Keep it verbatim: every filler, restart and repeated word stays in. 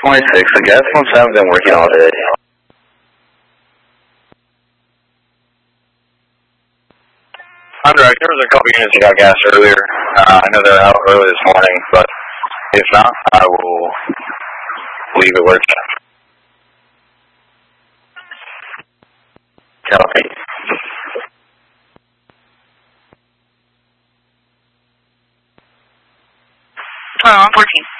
twenty-six, the gas pumps haven't been working all day. Direct, there was a couple units that got gas earlier. Uh, I know they're out early this morning, but if not, I will leave it where it's at. Copy. twelve, fourteen.